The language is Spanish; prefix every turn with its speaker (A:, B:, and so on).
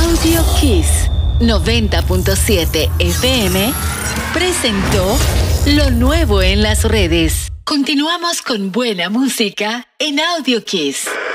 A: Audio Kiss 90.7 FM presentó lo nuevo en las redes. Continuamos con buena música en Audio Kiss.